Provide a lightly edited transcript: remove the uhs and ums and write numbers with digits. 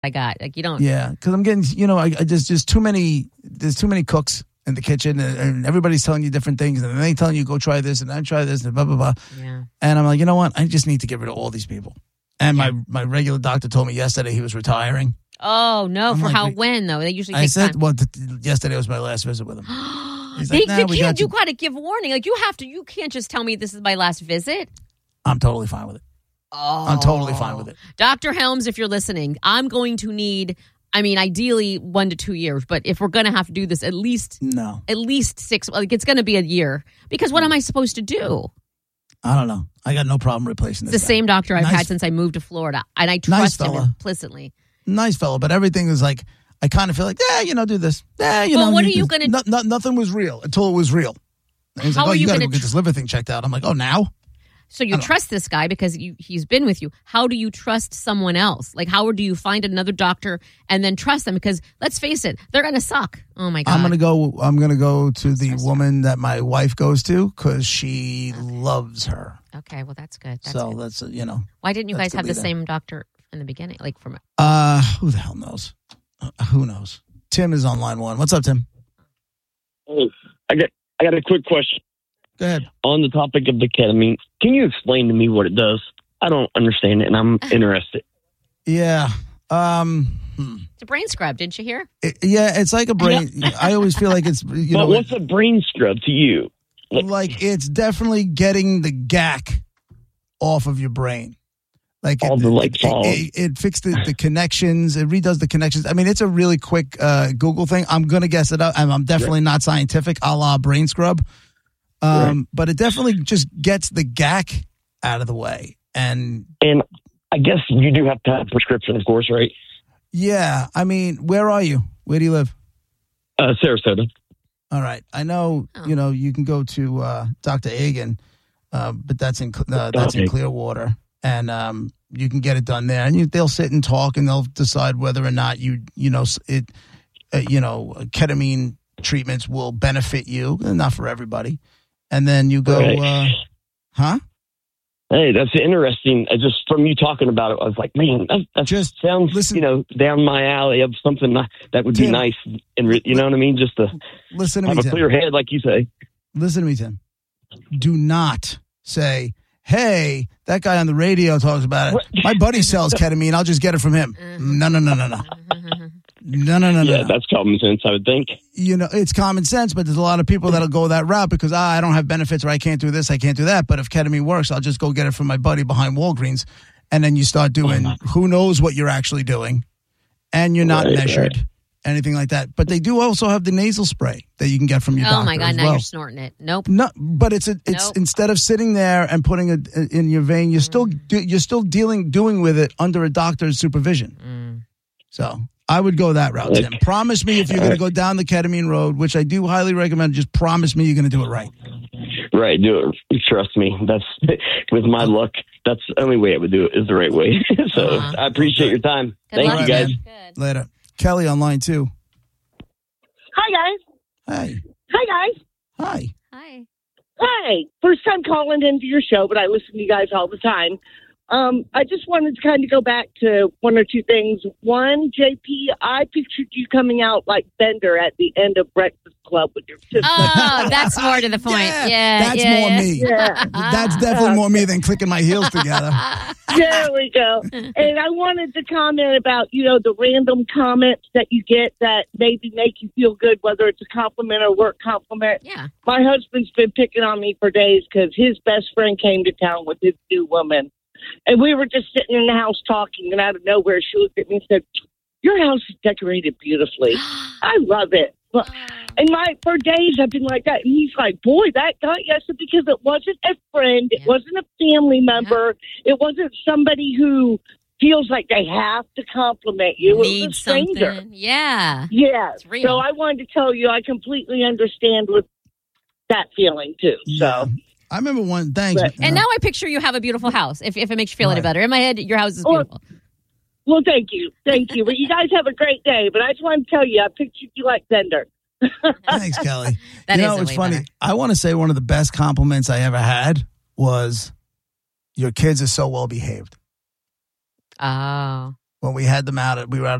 I got. Like, you don't. Yeah, because I'm getting, there's too many cooks in the kitchen, and everybody's telling you different things, and they telling you go try this and then try this and blah blah blah. Yeah. And I'm like, you know what? I just need to get rid of all these people. And my regular doctor told me yesterday he was retiring. Oh no! When though? They usually. Take time. Well, yesterday was my last visit with him. He's you got to give warning. Like, you can't just tell me this is my last visit. I'm totally fine with it. Oh. I'm totally fine with it. Dr. Helms, if you're listening, I'm going to need, ideally 1 to 2 years, but if we're going to have to do this, at least 6, like, it's going to be a year, because what am I supposed to do? I don't know. I got no problem replacing this. It's the same doctor I've had since I moved to Florida, and I trust him implicitly. Nice fellow, but everything is like, I kind of feel like, do this. What are you going to do? Nothing was real until it was real. And he's like, you got to get this liver thing checked out. I'm like, oh, now? So you trust this guy because he's been with you. How do you trust someone else? Like, how do you find another doctor and then trust them? Because let's face it, they're going to suck. Oh my God. I'm going to go to the woman that my wife goes to because she loves her. Okay, well, that's good. That's Why didn't you guys have the same doctor in the beginning? Like, from who the hell knows? Who knows? Tim is on line 1. What's up, Tim? Oh, I got a quick question. Go ahead. On the topic of the ketamine, can you explain to me what it does? I don't understand it, and I'm interested. Yeah. It's a brain scrub, didn't you hear? It's like a brain. I always feel like it's, But what's a brain scrub to you? Like, it's definitely getting the gack off of your brain. Like, it fixed the connections. It redoes the connections. It's a really quick Google thing. I'm going to guess it up. I'm definitely not scientific, a la brain scrub. But it definitely just gets the gack out of the way. And I guess you do have to have a prescription, of course, right? Yeah. Where are you? Where do you live? Sarasota. All right. I know, you can go to Dr. Agan, but that's in Clearwater. And you can get it done there. And they'll sit and talk, and they'll decide whether or not ketamine treatments will benefit you. Not for everybody. And then you go, huh? Hey, that's interesting. Just from you talking about it, I was like, man, that just sounds, down my alley of something that would be nice. And you know what I mean? Just to have a clear head, like you say. Listen to me, Tim. Do not say, hey, that guy on the radio talks about it. My buddy sells ketamine. I'll just get it from him. No. No. Yeah, that's common sense, I would think. It's common sense, but there's a lot of people that'll go that route because, I don't have benefits, or I can't do this, I can't do that. But if ketamine works, I'll just go get it from my buddy behind Walgreens. And then you start doing who knows what you're actually doing. And you're not measured, anything like that. But they do also have the nasal spray that you can get from your doctor. Oh, my God, now you're snorting it. Nope. No, but it's instead of sitting there and putting it in your vein, you're still doing with it under a doctor's supervision. So I would go that route, Tim. Promise me if you're going to go down the ketamine road, which I do highly recommend, just promise me you're going to do it right. Right, do it. Trust me. That's with my luck. That's the only way I would do it is the right way. So I appreciate your time. Thank you, guys. Later. Kelly on line 2. Hi, guys. Hey. Hi, guys. Hi. Hi. Hi. First time calling into your show, but I listen to you guys all the time. I just wanted to kind of go back to one or two things. One, JP, I pictured you coming out like Bender at the end of Breakfast Club with your sister. Oh, that's more to the point. That's more me. Yeah. That's definitely more me than clicking my heels together. There we go. And I wanted to comment about, the random comments that you get that maybe make you feel good, whether it's a compliment or work compliment. Yeah. My husband's been picking on me for days because his best friend came to town with his new woman. And we were just sitting in the house talking, and out of nowhere, she looked at me and said, your house is decorated beautifully. I love it. And for days, I've been like that. And he's like, boy, that got you. I said, because it wasn't a friend. It wasn't a family member. It wasn't somebody who feels like they have to compliment you. It was a stranger. Something. Yeah. Yeah. So I wanted to tell you I completely understand with that feeling, too. Yeah. So I remember one. Thanks. And now I picture you have a beautiful house. If it makes you feel any better. In my head, your house is beautiful. Well, thank you. Thank you. But you guys have a great day. But I just wanted to tell you, I pictured you like Bender. Thanks, Kelly. It's funny. Better. I want to say one of the best compliments I ever had was your kids are so well behaved. Oh. when we had them out. We were out